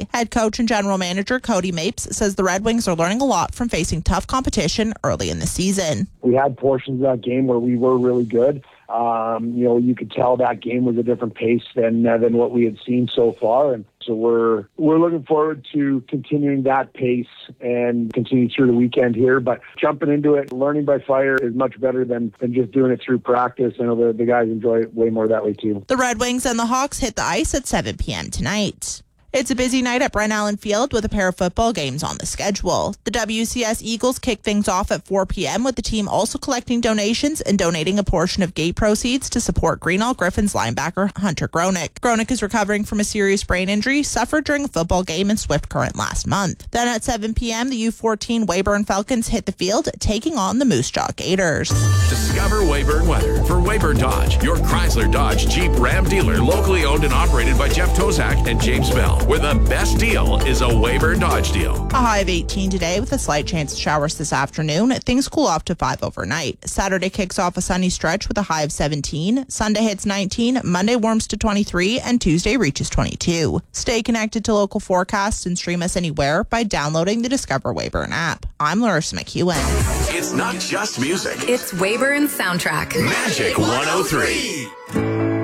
Thursday. Head coach and general manager Cody Mapes says the Red Wings are learning a lot from facing tough competition early in the season. We had portions of that game where we were really good. You could tell that game was a different pace than what we had seen so far. And so we're looking forward to continuing that pace and continuing through the weekend here. But jumping into it, learning by fire is much better than just doing it through practice. I know the guys enjoy it way more that way too. The Red Wings and the Hawks hit the ice at 7 p.m. tonight. It's a busy night at Brent Allen Field with a pair of football games on the schedule. The WCS Eagles kick things off at 4 p.m. with the team also collecting donations and donating a portion of gate proceeds to support Greenall Griffins linebacker Hunter Gronick. Gronick is recovering from a serious brain injury suffered during a football game in Swift Current last month. Then at 7 p.m., the U14 Weyburn Falcons hit the field, taking on the Moose Jaw Gators. Discover Weyburn weather for Weyburn Dodge, your Chrysler Dodge Jeep Ram dealer, locally owned and operated by Jeff Tozak and James Bell, where the best deal is a Weyburn Dodge deal. A high of 18 today with a slight chance of showers this afternoon. Things cool off to 5 overnight. Saturday kicks off a sunny stretch with a high of 17. Sunday hits 19. Monday warms to 23. And Tuesday reaches 22. Stay connected to local forecasts and stream us anywhere by downloading the Discover Weyburn app. I'm Larissa McEwen. It's not just music. It's Weyburn Soundtrack. Magic 103.